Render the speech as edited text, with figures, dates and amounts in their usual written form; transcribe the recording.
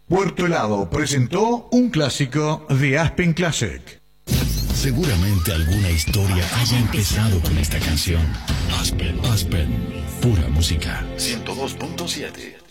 Puerto Helado presentó un clásico de Aspen Classic. Seguramente alguna historia haya empezado con esta canción. Aspen, pura música. 102.7.